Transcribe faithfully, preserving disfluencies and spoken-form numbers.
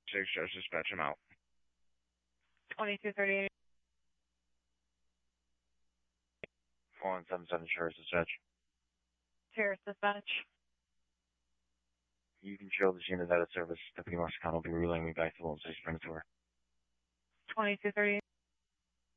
Six shows, dispatch him out. twenty-two thirty-eight. One seven seven Sheriff's Dispatch. Sheriff's Dispatch. You can show this unit out of service. Deputy Marcicano will be relaying me back to the Lone State Springs tour. twenty-two thirty-eight.